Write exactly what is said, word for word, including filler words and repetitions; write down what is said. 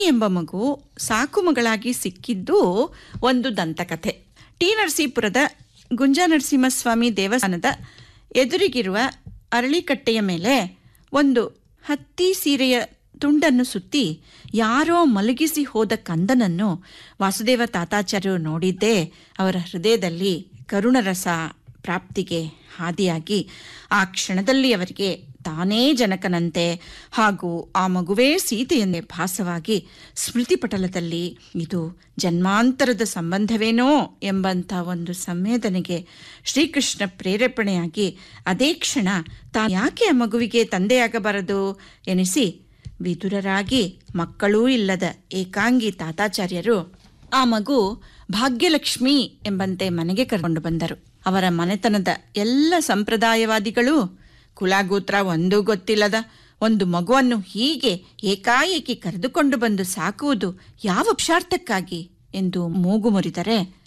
ಎಂಬ ಮಗು ಸಾಕು ಮಗಳಾಗಿ ಸಿಕ್ಕಿದ್ದು ಒಂದು ದಂತಕಥೆ. ಟಿ ನರಸೀಪುರದ ಗುಂಜನರಸಿಂಹಸ್ವಾಮಿ ದೇವಸ್ಥಾನದ ಎದುರಿಗಿರುವ ಅರಳಿಕಟ್ಟೆಯ ಮೇಲೆ ಒಂದು ಹತ್ತಿ ಸೀರೆಯ ತುಂಡನ್ನು ಸುತ್ತಿ ಯಾರೋ ಮಲಗಿಸಿ ಹೋದ ಕಂದನನ್ನು ವಾಸುದೇವ ತಾತಾಚಾರ್ಯರು ನೋಡಿದ್ದೇ ಅವರ ಹೃದಯದಲ್ಲಿ ಕರುಣರಸ ಪ್ರಾಪ್ತಿಗೆ ಹಾದಿಯಾಗಿ ಆ ಕ್ಷಣದಲ್ಲಿ ಅವರಿಗೆ ತಾನೇ ಜನಕನಂತೆ ಹಾಗೂ ಆ ಮಗುವೇ ಸೀತೆಯನ್ನೇ ಭಾಸವಾಗಿ ಸ್ಮೃತಿಪಟಲದಲ್ಲಿ ಇದು ಜನ್ಮಾಂತರದ ಸಂಬಂಧವೇನೋ ಎಂಬಂಥ ಒಂದು ಸಂವೇದನೆಗೆ ಶ್ರೀಕೃಷ್ಣ ಪ್ರೇರೇಪಣೆಯಾಗಿ ಅದೇ ಕ್ಷಣ ತಾ ಯಾಕೆ ಆ ಮಗುವಿಗೆ ತಂದೆಯಾಗಬಾರದು ಎನಿಸಿ ವಿದುರರಾಗಿ ಮಕ್ಕಳೂ ಇಲ್ಲದ ಏಕಾಂಗಿ ತಾತಾಚಾರ್ಯರು ಆ ಮಗು ಭಾಗ್ಯಲಕ್ಷ್ಮಿ ಎಂಬಂತೆ ಮನೆಗೆ ಕರೆಕೊಂಡು ಬಂದರು. ಅವರ ಮನೆತನದ ಎಲ್ಲ ಸಂಪ್ರದಾಯವಾದಿಗಳು ಕುಲಗೋತ್ರ ಒಂದೂ ಗೊತ್ತಿಲ್ಲದ ಒಂದು ಮಗುವನ್ನು ಹೀಗೆ ಏಕಾಏಕಿ ಕರೆದುಕೊಂಡು ಬಂದು ಸಾಕುವುದು ಯಾವ ಪುರುಷಾರ್ಥಕ್ಕಾಗಿ ಎಂದು ಮೂಗು ಮುರಿದರೆ